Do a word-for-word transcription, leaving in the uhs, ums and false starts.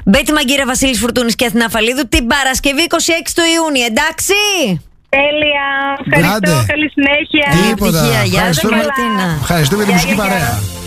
Μπέτη Μαγκύρα, Βασίλης Φουρτούνης και Αθηνά Φαλίδου την Παρασκευή είκοσι έξι του Ιούνιου, εντάξει? Τέλεια. Ευχαριστώ. Άντε. Καλή συνέχεια. Τίποτα. Ευτυχία. Γεια σου, Ευχαριστούμε. Μαρτίνα. Ευχαριστούμε για τη Γεια, μουσική γεια, γεια. παρέα.